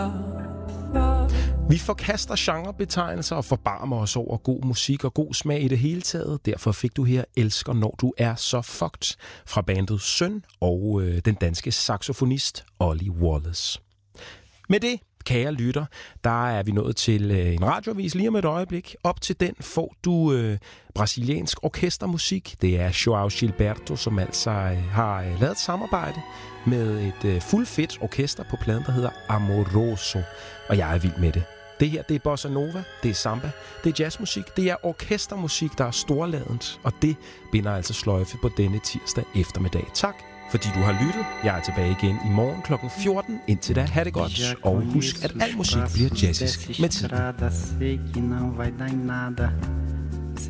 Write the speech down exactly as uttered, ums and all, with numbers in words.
Vi forkaster genrebetegnelser og forbarmer os over god musik og god smag i det hele taget. Derfor fik du her Elsker, når du er så fucked fra bandet Søn og øh, den danske saxofonist Ollie Wallace. Med det, kære lytter, der er vi nået til øh, en radioavis lige om et øjeblik. Op til den får du øh, brasiliansk orkestermusik. Det er João Gilberto, som altså øh, har øh, lavet et samarbejde med et øh, fuldfedt orkester på pladen, der hedder Amoroso. Og jeg er vild med det. Det her, det er bossa nova, det er samba, det er jazzmusik, det er orkestermusik, der er storladent. Og det binder altså sløjfe på denne tirsdag eftermiddag. Tak, fordi du har lyttet. Jeg er tilbage igen i morgen klokken fjorten. Indtil da, ha' det godt. Og husk, at al musik bliver jazzisk med tiden.